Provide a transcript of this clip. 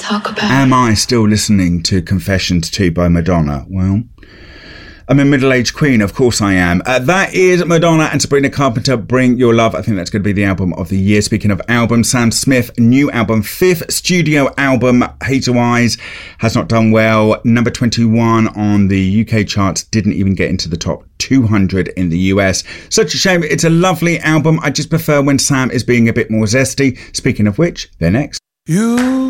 talk about. Am I still listening to Confessions 2 by Madonna? Well, I'm a middle-aged queen, of course I am. That is Madonna and Sabrina Carpenter, Bring Your Love. I think that's going to be the album of the year. Speaking of albums, Sam Smith, new album, 5th studio album, Hazel Eyes, has not done well. Number 21 on the UK charts, didn't even get into the top 200 in the US. Such a shame. It's a lovely album. I just prefer when Sam is being a bit more zesty. Speaking of which, they're next. You